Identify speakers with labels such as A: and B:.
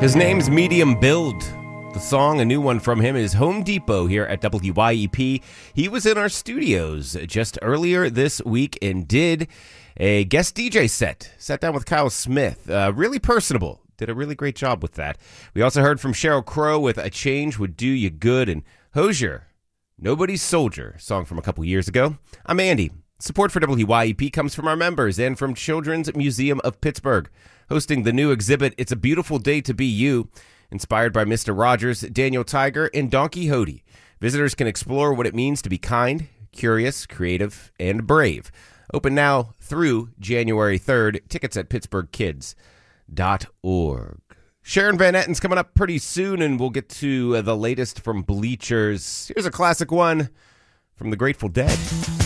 A: His name's Medium Build. The song, a new one from him, is Home Depot here at WYEP. He was in our studios just earlier this week and did a guest DJ set. Sat down with Kyle Smith. Really personable. Did a really great job with that. We also heard from Sheryl Crow with A Change Would Do You Good, and Hozier, Nobody's Soldier, song from a couple years ago. I'm Andy. Support for WYEP comes from our members and from Children's Museum of Pittsburgh, hosting the new exhibit, It's a Beautiful Day to Be You, inspired by Mr. Rogers, Daniel Tiger, and Don Quixote. Visitors can explore what it means to be kind, curious, creative, and brave. Open now through January 3rd. Tickets at pittsburghkids.org. Sharon Van Etten's coming up pretty soon, and we'll get to the latest from Bleachers. Here's a classic one from the Grateful Dead.